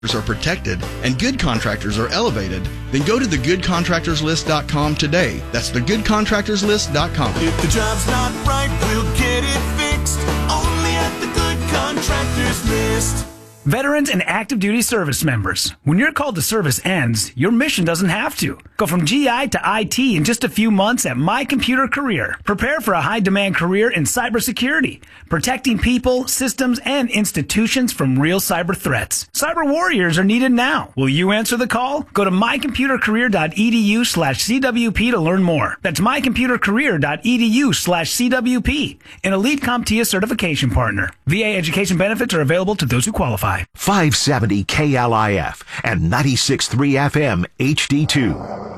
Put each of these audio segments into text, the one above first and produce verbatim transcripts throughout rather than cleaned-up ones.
are protected and good contractors are elevated, then go to the good contractors list dot com today. That's the good contractors list dot com. If the job's not right, we'll get it fixed. Only at the Good Contractors List. Veterans and active duty service members, when your call to service ends, your mission doesn't have to. Go from G I to I T in just a few months at My Computer Career. Prepare for a high-demand career in cybersecurity, protecting people, systems, and institutions from real cyber threats. Cyber warriors are needed now. Will you answer the call? Go to my computer career dot e d u slash c w p to learn more. That's my computer career dot e d u slash c w p, an Elite CompTIA certification partner. V A education benefits are available to those who qualify. five seventy K L I F and ninety-six point three F M H D two.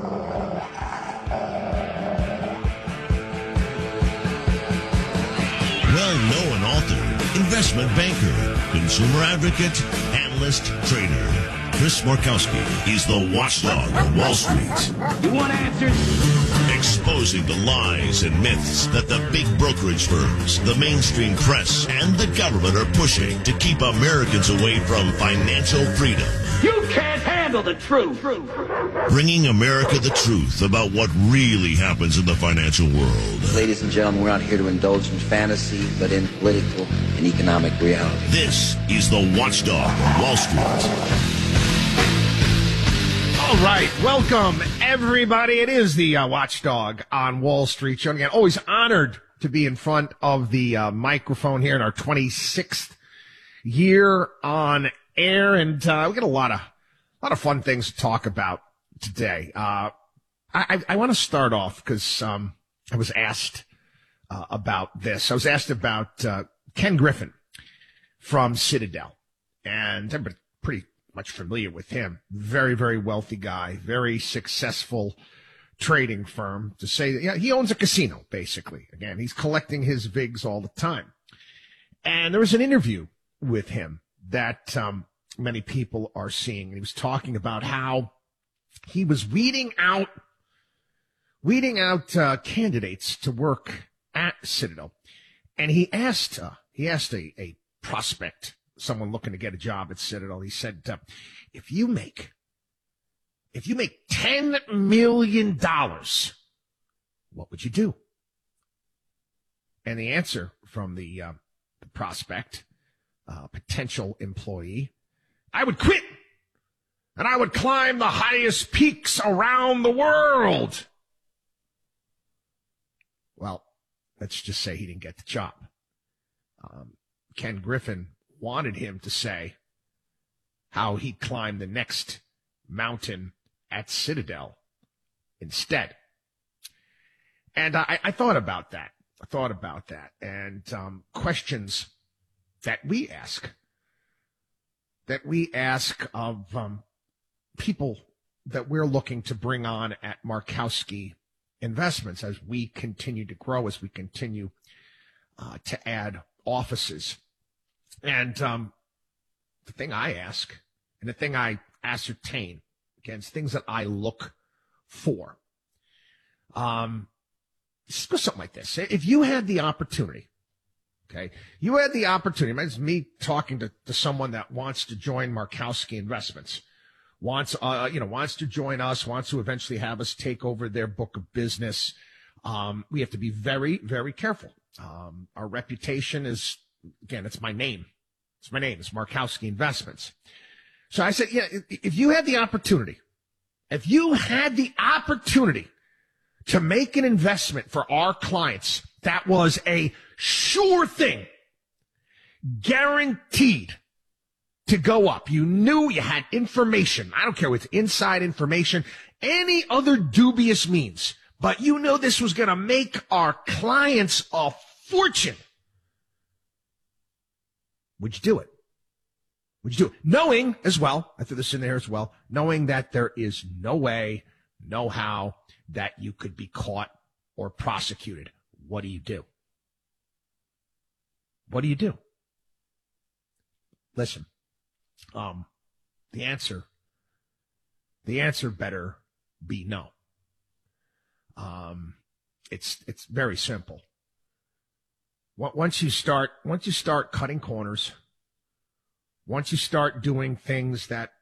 Well-known author, investment banker, consumer advocate, analyst, trader. Chris Markowski is the watchdog of Wall Street. You want answers? Exposing the lies and myths that the big brokerage firms, the mainstream press, and the government are pushing to keep Americans away from financial freedom. You can't handle the truth. Bringing America the truth about what really happens in the financial world. Ladies and gentlemen, we're not here to indulge in fantasy, but in political and economic reality. This is the watchdog of Wall Street. All right, welcome everybody. It is the uh, Watchdog on Wall Street show. Again, always honored to be in front of the uh, microphone here in our twenty-sixth year on air, and uh, we got a lot of a lot of fun things to talk about today. Uh, I, I want to start off because um, I was asked uh, about this. I was asked about uh, Ken Griffin from Citadel, and everybody pretty much familiar with him. Very, very wealthy guy, very successful trading firm. To say that, yeah, he owns a casino, basically. Again, he's collecting his V I Gs all the time. And there was an interview with him that um, many people are seeing. And he was talking about how he was weeding out, weeding out uh, candidates to work at Citadel. And he asked, uh, he asked a, a prospect, someone looking to get a job at Citadel. He said, uh, if you make, if you make ten million dollars, what would you do? And the answer from the, uh, the prospect, uh, potential employee, I would quit and I would climb the highest peaks around the world. Well, let's just say he didn't get the job. Um, Ken Griffin wanted him to say how he climbed the next mountain at Citadel instead. And I, I thought about that. I thought about that. And um, questions that we ask, that we ask of um, people that we're looking to bring on at Markowski Investments as we continue to grow, as we continue uh, to add offices. And um, the thing I ask and the thing I ascertain, again, it's things that I look for. Um, just go something like this. If you had the opportunity, okay, you had the opportunity, it's me talking to, to someone that wants to join Markowski Investments, wants, uh, you know, wants to join us, wants to eventually have us take over their book of business. Um, we have to be very, very careful. Um, our reputation is, again, it's my name. It's my name. It's Markowski Investments. So I said, yeah, if you had the opportunity, if you had the opportunity to make an investment for our clients, that was a sure thing, guaranteed to go up. You knew you had information. I don't care what's inside information, any other dubious means, but you know this was going to make our clients a fortune. Would you do it? Would you do it? Knowing as well, I threw this in there as well, knowing that there is no way, no how that you could be caught or prosecuted. What do you do? What do you do? Listen, um, the answer, the answer better be no. Um, it's, it's very simple. Once you start, once you start cutting corners, once you start doing things that